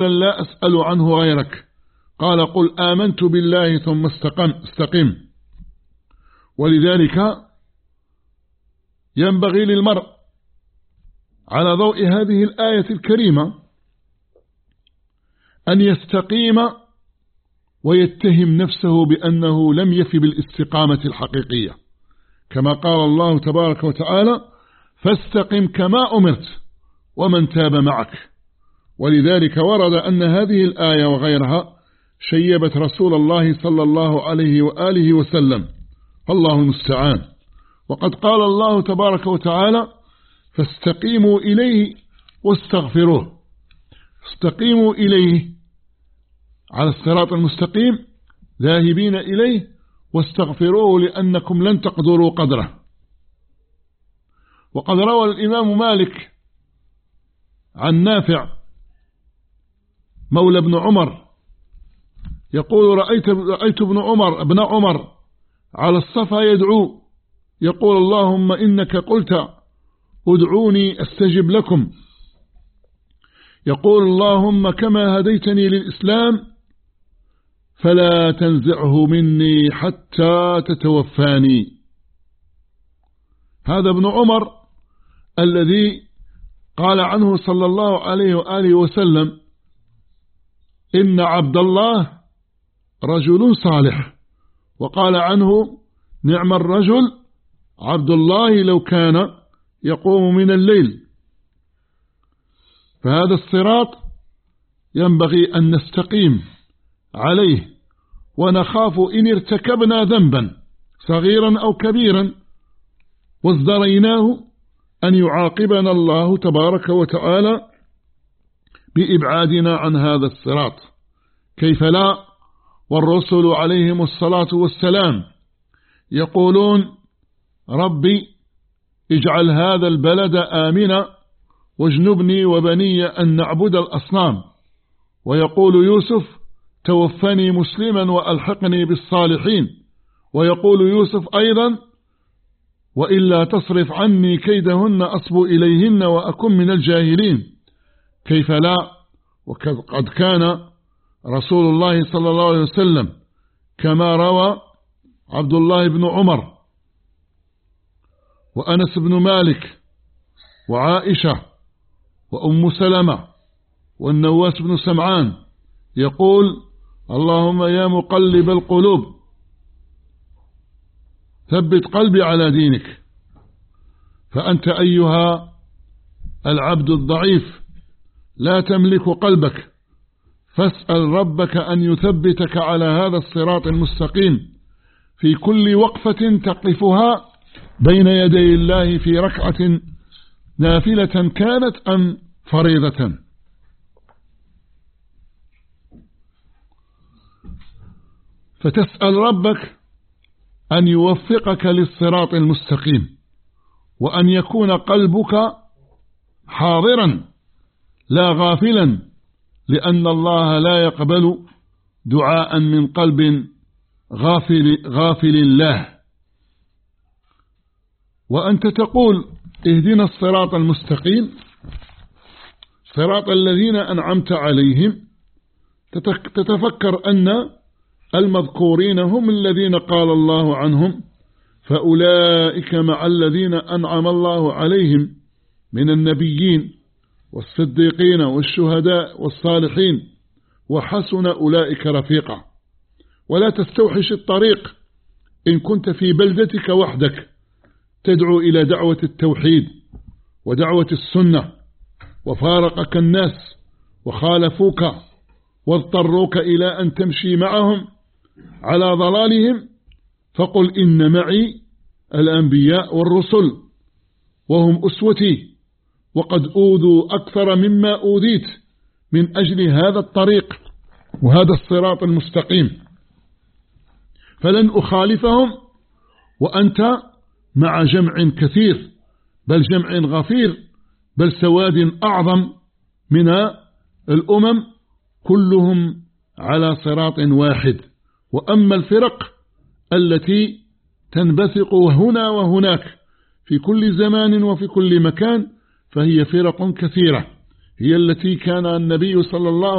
لا أسأل عنه غيرك. قال قل آمنت بالله ثم استقم. ولذلك ينبغي للمرء على ضوء هذه الآية الكريمة أن يستقيم ويتهم نفسه بأنه لم يف بالاستقامة الحقيقية، كما قال الله تبارك وتعالى فاستقم كما أمرت ومن تاب معك. ولذلك ورد أن هذه الآية وغيرها شيبت رسول الله صلى الله عليه وآله وسلم، الله المستعان. وقد قال الله تبارك وتعالى فاستقيموا إليه واستغفروه. استقيموا إليه على الصراط المستقيم ذاهبين إليه، واستغفروه لأنكم لن تقدروا قدره. وقد روى الإمام مالك عن نافع مولى ابن عمر يقول رأيت ابن عمر على الصفا يدعو يقول اللهم إنك قلت ادعوني أستجب لكم، يقول اللهم كما هديتني للإسلام فلا تنزعه مني حتى تتوفاني. هذا ابن عمر الذي قال عنه صلى الله عليه وآله وسلم إن عبد الله رجل صالح، وقال عنه نعم الرجل عبد الله لو كان يقوم من الليل. فهذا الصراط ينبغي أن نستقيم عليه، ونخاف إن ارتكبنا ذنبا صغيرا أو كبيرا وازدريناه أن يعاقبنا الله تبارك وتعالى بإبعادنا عن هذا الصراط. كيف لا، والرسل عليهم الصلاة والسلام يقولون ربي اجعل هذا البلد آمنا واجنبني وبني أن نعبد الأصنام. ويقول يوسف توفني مسلما وألحقني بالصالحين. ويقول يوسف أيضا وإلا تصرف عني كيدهن أصب إليهن وأكن من الجاهلين. كيف لا، وقد كان رسول الله صلى الله عليه وسلم كما روى عبد الله بن عمر وأنس بن مالك وعائشة وأم سلمة والنواس بن سمعان يقول اللهم يا مقلب القلوب ثبت قلبي على دينك. فأنت أيها العبد الضعيف لا تملك قلبك، فاسأل ربك أن يثبتك على هذا الصراط المستقيم في كل وقفة تقفها بين يدي الله في ركعة نافلة كانت أم فريضة. فتسأل ربك أن يوفقك للصراط المستقيم، وأن يكون قلبك حاضرا لا غافلا، لأن الله لا يقبل دعاء من قلب غافل الله. وأنت تقول اهدنا الصراط المستقيم صراط الذين أنعمت عليهم، تتفكر أن المذكورين هم الذين قال الله عنهم فأولئك مع الذين أنعم الله عليهم من النبيين والصديقين والشهداء والصالحين وحسن أولئك رفيقا. ولا تستوحش الطريق إن كنت في بلدتك وحدك تدعو إلى دعوة التوحيد ودعوة السنة، وفارقك الناس وخالفوك واضطروك إلى أن تمشي معهم على ضلالهم، فقل إن معي الأنبياء والرسل وهم أسوتي، وقد أوذوا أكثر مما أوذيت من أجل هذا الطريق وهذا الصراط المستقيم، فلن أخالفهم وأنت مع جمع كثير، بل جمع غفير، بل سواد أعظم من الأمم كلهم على صراط واحد. وأما الفرق التي تنبثق هنا وهناك في كل زمان وفي كل مكان فهي فرق كثيرة، هي التي كان النبي صلى الله